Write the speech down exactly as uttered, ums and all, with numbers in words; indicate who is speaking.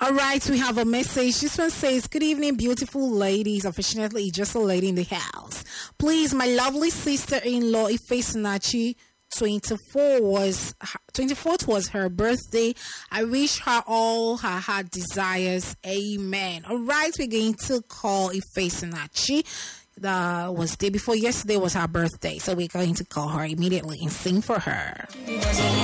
Speaker 1: All right, we have a message. This one says, good evening, beautiful ladies. Unfortunately, just a lady in the house. Please, my lovely sister-in-law, Ife Sinachi, twenty-four was twenty-fourth was her birthday. I wish her all her heart desires. Amen. All right, we're going to call Ife Sinachi. The was day before yesterday was her birthday, so we're going to call her immediately and sing for her.